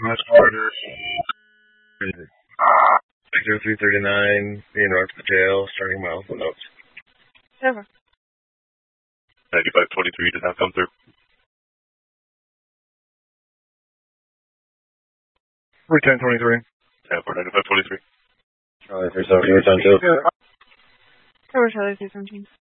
Much harder. Sector 339, being north of the jail, starting miles and notes. Over. 9523 did not come through. Return 23. Yeah, for 9523. Charlie 317, return 2. Over Charlie 317.